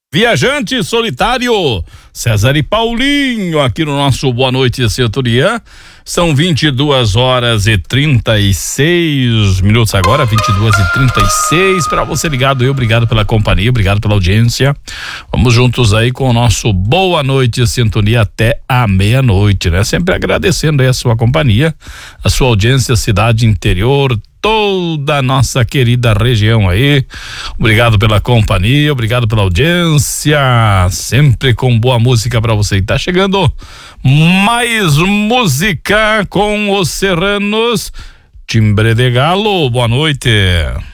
Viajante solitário, César e Paulinho, aqui no nosso Boa Noite Sintonia. São 22h36 agora, 22h36. Para você ligado aí, obrigado pela companhia, obrigado pela audiência. Vamos juntos aí com o nosso Boa Noite Sintonia até a meia-noite, né? Sempre agradecendo aí a sua companhia, a sua audiência, cidade interior, toda a nossa querida região aí. Obrigado pela companhia, obrigado pela audiência, sempre com boa música para você. Tá chegando mais música com os serranos. Timbre de Galo, boa noite.